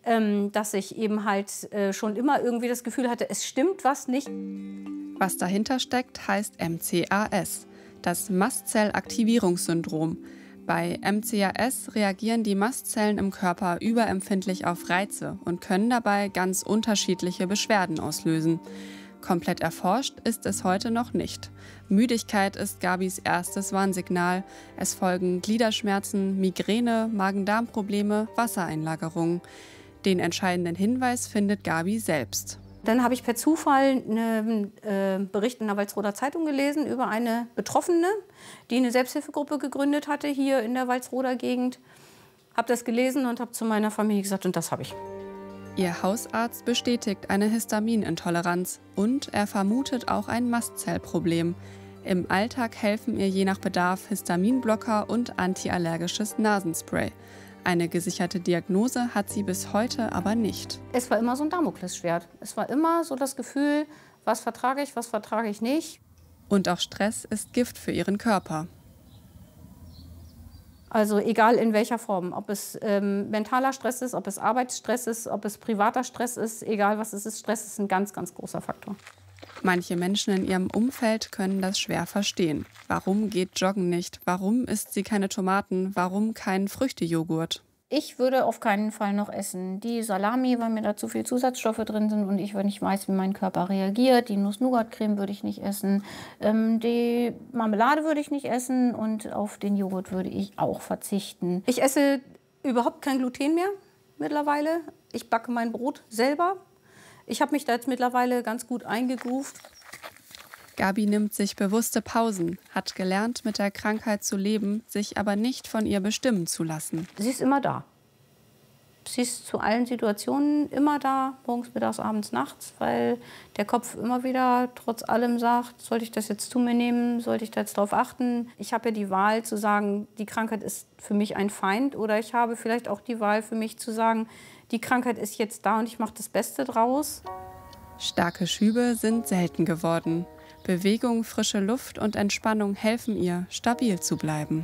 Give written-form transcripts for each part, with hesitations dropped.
dass ich eben halt schon immer irgendwie das Gefühl hatte, es stimmt was nicht. Was dahinter steckt, heißt MCAS, das Mastzellaktivierungssyndrom. Bei MCAS reagieren die Mastzellen im Körper überempfindlich auf Reize und können dabei ganz unterschiedliche Beschwerden auslösen. Komplett erforscht ist es heute noch nicht. Müdigkeit ist Gabis erstes Warnsignal. Es folgen Gliederschmerzen, Migräne, Magen-Darm-Probleme, Wassereinlagerungen. Den entscheidenden Hinweis findet Gabi selbst. Dann habe ich per Zufall einen Bericht in der Walsroder Zeitung gelesen über eine Betroffene, die eine Selbsthilfegruppe gegründet hatte hier in der Walsroder Gegend. Habe das gelesen und habe zu meiner Familie gesagt, und das habe ich. Ihr Hausarzt bestätigt eine Histaminintoleranz und er vermutet auch ein Mastzellproblem. Im Alltag helfen ihr je nach Bedarf Histaminblocker und antiallergisches Nasenspray. Eine gesicherte Diagnose hat sie bis heute aber nicht. Es war immer so ein Damoklesschwert. Es war immer so das Gefühl, was vertrage ich nicht. Und auch Stress ist Gift für ihren Körper. Also egal in welcher Form, ob es mentaler Stress ist, ob es Arbeitsstress ist, ob es privater Stress ist, egal was es ist, Stress ist ein ganz, ganz großer Faktor. Manche Menschen in ihrem Umfeld können das schwer verstehen. Warum geht Joggen nicht? Warum isst sie keine Tomaten? Warum keinen Früchtejoghurt? Ich würde auf keinen Fall noch essen. Die Salami, weil mir da zu viel Zusatzstoffe drin sind und ich nicht weiß, wie mein Körper reagiert. Die Nuss-Nougat-Creme würde ich nicht essen. Die Marmelade würde ich nicht essen und auf den Joghurt würde ich auch verzichten. Ich esse überhaupt kein Gluten mehr mittlerweile. Ich backe mein Brot selber. Ich habe mich da jetzt mittlerweile ganz gut eingegroovt. Gabi nimmt sich bewusste Pausen, hat gelernt, mit der Krankheit zu leben, sich aber nicht von ihr bestimmen zu lassen. Sie ist immer da. Sie ist zu allen Situationen immer da, morgens, mittags, abends, nachts, weil der Kopf immer wieder trotz allem sagt, sollte ich das jetzt zu mir nehmen, sollte ich da jetzt drauf achten. Ich habe ja die Wahl zu sagen, die Krankheit ist für mich ein Feind, oder ich habe vielleicht auch die Wahl für mich zu sagen, die Krankheit ist jetzt da und ich mache das Beste draus. Starke Schübe sind selten geworden. Bewegung, frische Luft und Entspannung helfen ihr, stabil zu bleiben.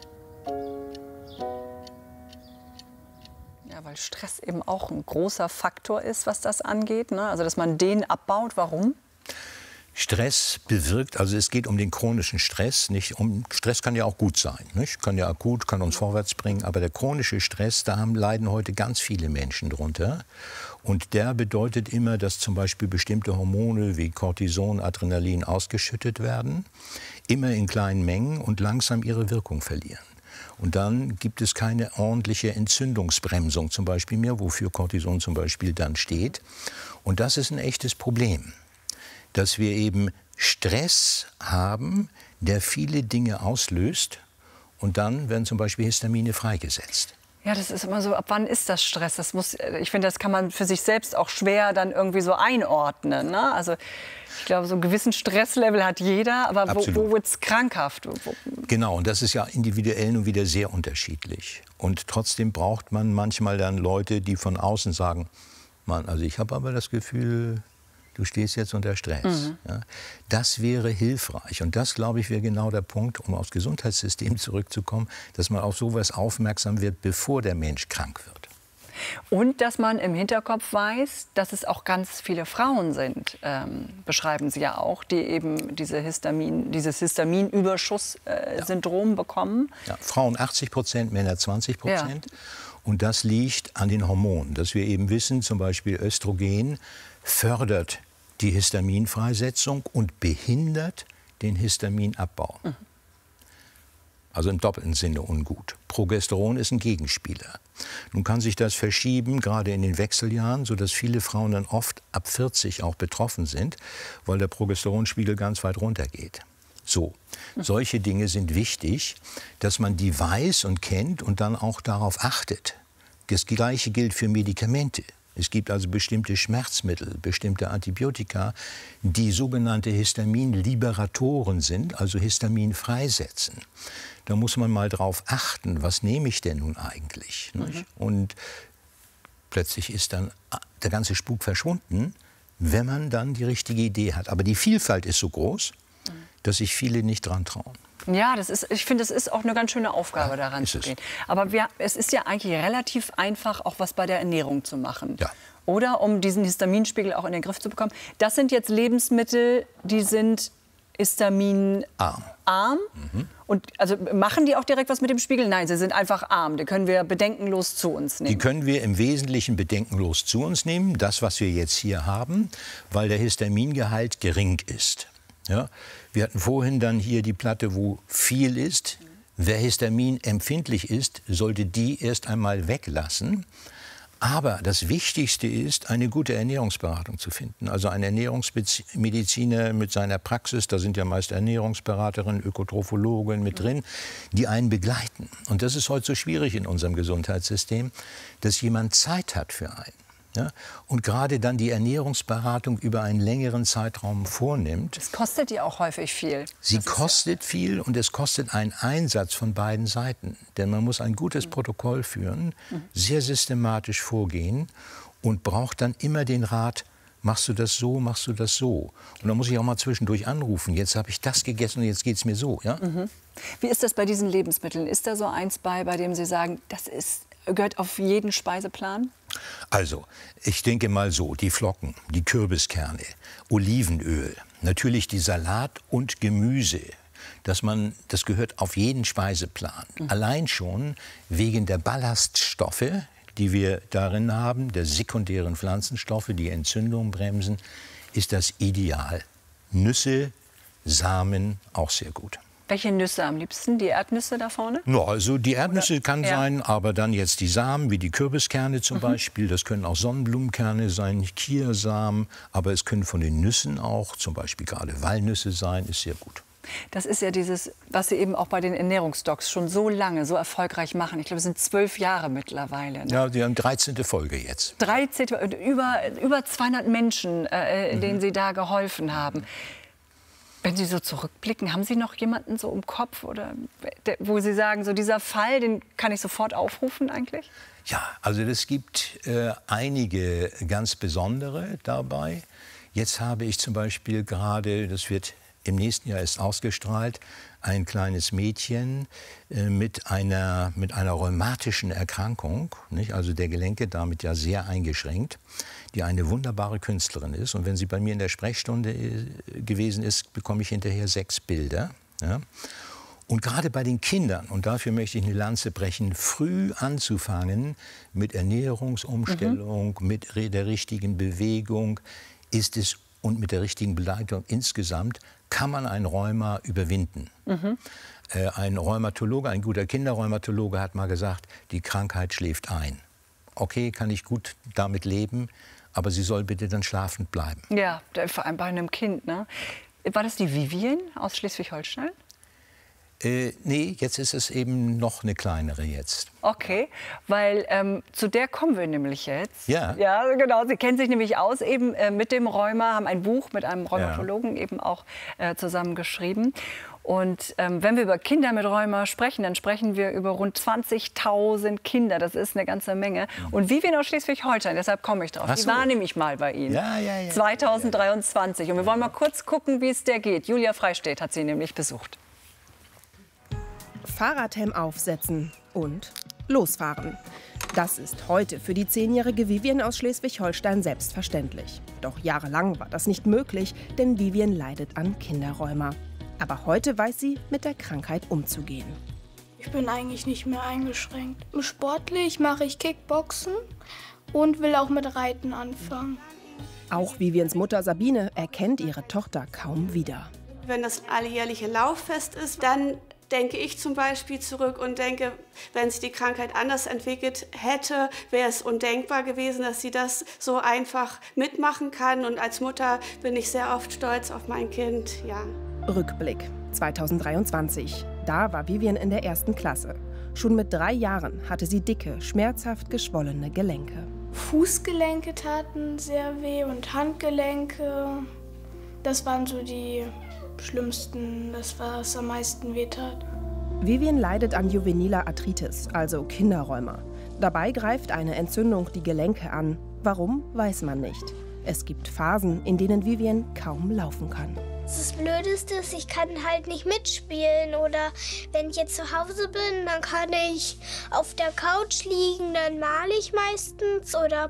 Ja, weil Stress eben auch ein großer Faktor ist, was das angeht, ne? Also dass man den abbaut. Warum? Stress bewirkt, also es geht um den chronischen Stress. Stress kann ja auch gut sein, nicht? Kann ja akut, kann uns vorwärts bringen. Aber der chronische Stress, da leiden heute ganz viele Menschen drunter. Und der bedeutet immer, dass zum Beispiel bestimmte Hormone wie Cortison, Adrenalin ausgeschüttet werden, immer in kleinen Mengen und langsam ihre Wirkung verlieren. Und dann gibt es keine ordentliche Entzündungsbremsung zum Beispiel mehr, wofür Cortison zum Beispiel dann steht. Und das ist ein echtes Problem, dass wir eben Stress haben, der viele Dinge auslöst und dann werden zum Beispiel Histamine freigesetzt. Ja, das ist immer so, ab wann ist das Stress? Ich finde, das kann man für sich selbst auch schwer dann irgendwie so einordnen, ne? Also ich glaube, so einen gewissen Stresslevel hat jeder, aber wo wird es krankhaft? Genau, und das ist ja individuell nun wieder sehr unterschiedlich. Und trotzdem braucht man manchmal dann Leute, die von außen sagen, Mann, also ich habe aber das Gefühl, du stehst jetzt unter Stress. Mhm. Ja, das wäre hilfreich. Und das, glaube ich, wäre genau der Punkt, um aufs Gesundheitssystem zurückzukommen, dass man auf sowas aufmerksam wird, bevor der Mensch krank wird. Und dass man im Hinterkopf weiß, dass es auch ganz viele Frauen sind, beschreiben Sie ja auch, die eben dieses Histaminüberschuss-Syndrom bekommen. Ja, Frauen 80%, Männer 20%. Ja. Und das liegt an den Hormonen. Dass wir eben wissen, zum Beispiel Östrogen fördert die Histaminfreisetzung und behindert den Histaminabbau. Mhm. Also im doppelten Sinne ungut. Progesteron ist ein Gegenspieler. Nun kann sich das verschieben, gerade in den Wechseljahren, sodass viele Frauen dann oft ab 40 auch betroffen sind, weil der Progesteronspiegel ganz weit runtergeht. So, solche Dinge sind wichtig, dass man die weiß und kennt und dann auch darauf achtet. Das Gleiche gilt für Medikamente. Es gibt also bestimmte Schmerzmittel, bestimmte Antibiotika, die sogenannte Histaminliberatoren sind, also Histamin freisetzen. Da muss man mal drauf achten, was nehme ich denn nun eigentlich? Mhm. Und plötzlich ist dann der ganze Spuk verschwunden, wenn man dann die richtige Idee hat. Aber die Vielfalt ist so groß, dass sich viele nicht dran trauen. Ja, ich finde, es ist auch eine ganz schöne Aufgabe, daran zu gehen. Aber es ist ja eigentlich relativ einfach, auch was bei der Ernährung zu machen. Ja. Oder um diesen Histaminspiegel auch in den Griff zu bekommen. Das sind jetzt Lebensmittel, die sind histaminarm. Und also machen die auch direkt was mit dem Spiegel? Nein, sie sind einfach arm. Die können wir bedenkenlos zu uns nehmen. Die können wir im Wesentlichen bedenkenlos zu uns nehmen. Das, was wir jetzt hier haben, weil der Histamingehalt gering ist. Ja? Wir hatten vorhin dann hier die Platte, wo viel ist. Wer histaminempfindlich ist, sollte die erst einmal weglassen. Aber das Wichtigste ist, eine gute Ernährungsberatung zu finden. Also ein Ernährungsmediziner mit seiner Praxis, da sind ja meist Ernährungsberaterinnen, Ökotrophologen mit drin, die einen begleiten. Und das ist heute so schwierig in unserem Gesundheitssystem, dass jemand Zeit hat für einen. Ja? Und gerade dann die Ernährungsberatung über einen längeren Zeitraum vornimmt. Es kostet ja auch häufig viel. Sie kostet viel und es kostet einen Einsatz von beiden Seiten. Denn man muss ein gutes Protokoll führen, sehr systematisch vorgehen und braucht dann immer den Rat, machst du das so, machst du das so. Und dann muss ich auch mal zwischendurch anrufen, jetzt habe ich das gegessen und jetzt geht es mir so. Ja? Wie ist das bei diesen Lebensmitteln? Ist da so eins bei dem Sie sagen, gehört auf jeden Speiseplan? Also, ich denke mal so, die Flocken, die Kürbiskerne, Olivenöl, natürlich die Salat und Gemüse, das gehört auf jeden Speiseplan. Allein schon wegen der Ballaststoffe, die wir darin haben, der sekundären Pflanzenstoffe, die Entzündung bremsen, ist das ideal. Nüsse, Samen auch sehr gut. Welche Nüsse am liebsten? Die Erdnüsse da vorne? No, also die Erdnüsse kann sein, aber dann jetzt die Samen, wie die Kürbiskerne zum Beispiel. Das können auch Sonnenblumenkerne sein, Chiasamen. Aber es können von den Nüssen auch, zum Beispiel gerade Walnüsse sein, ist sehr gut. Das ist ja dieses, was Sie eben auch bei den Ernährungsdocs schon so lange, so erfolgreich machen. Ich glaube, es sind 12 Jahre mittlerweile. Ne? Ja, die haben 13. Folge jetzt. 13, über 200 Menschen, denen Sie da geholfen haben. Wenn Sie so zurückblicken, haben Sie noch jemanden so im Kopf, oder wo Sie sagen, so dieser Fall, den kann ich sofort aufrufen eigentlich? Ja, also es gibt einige ganz besondere dabei. Jetzt habe ich zum Beispiel gerade, das wird im nächsten Jahr erst ausgestrahlt, ein kleines Mädchen mit einer rheumatischen Erkrankung, nicht? Also der Gelenke damit ja sehr eingeschränkt, die eine wunderbare Künstlerin ist. Und wenn sie bei mir in der Sprechstunde gewesen ist, bekomme ich hinterher 6 Bilder. Ja? Und gerade bei den Kindern, und dafür möchte ich eine Lanze brechen, früh anzufangen mit Ernährungsumstellung, mit der richtigen Bewegung, und mit der richtigen Begleitung insgesamt, kann man ein Rheuma überwinden. Ein Rheumatologe, ein guter Kinderrheumatologe hat mal gesagt, die Krankheit schläft ein. Okay, kann ich gut damit leben, aber sie soll bitte dann schlafend bleiben. Ja, vor allem bei einem Kind. Ne? War das die Vivian aus Schleswig-Holstein? Nee, jetzt ist es eben noch eine kleinere jetzt. Okay, weil zu der kommen wir nämlich jetzt. Ja. Ja, genau. Sie kennen sich nämlich aus eben mit dem Rheuma, haben ein Buch mit einem Rheumatologen eben auch zusammengeschrieben. Und wenn wir über Kinder mit Rheuma sprechen, dann sprechen wir über rund 20.000 Kinder. Das ist eine ganze Menge. Und Vivian aus Schleswig-Holstein, deshalb komme ich drauf. Die war nämlich mal bei Ihnen. Ja. 2023. Und wir wollen mal kurz gucken, wie es der geht. Julia Freistedt hat sie nämlich besucht. Fahrradhelm aufsetzen und losfahren. Das ist heute für die 10-jährige Vivian aus Schleswig-Holstein selbstverständlich. Doch jahrelang war das nicht möglich, denn Vivian leidet an Kinderrheuma. Aber heute weiß sie, mit der Krankheit umzugehen. Ich bin eigentlich nicht mehr eingeschränkt. Sportlich mache ich Kickboxen und will auch mit Reiten anfangen. Auch Vivians Mutter Sabine erkennt ihre Tochter kaum wieder. Wenn das alljährliche Lauffest ist, dann denke ich zum Beispiel zurück und denke, wenn sich die Krankheit anders entwickelt hätte, wäre es undenkbar gewesen, dass sie das so einfach mitmachen kann. Und als Mutter bin ich sehr oft stolz auf mein Kind. Ja. Rückblick 2023. Da war Vivian in der 1. Klasse. Schon mit 3 Jahren hatte sie dicke, schmerzhaft geschwollene Gelenke. Fußgelenke taten sehr weh und Handgelenke. Das waren so die schlimmsten, das war es am meisten wehtat. Vivian leidet an juveniler Arthritis, also Kinderrheuma. Dabei greift eine Entzündung die Gelenke an. Warum, weiß man nicht. Es gibt Phasen, in denen Vivian kaum laufen kann. Das Blödeste ist, ich kann halt nicht mitspielen. Oder wenn ich jetzt zu Hause bin, dann kann ich auf der Couch liegen, dann male ich meistens oder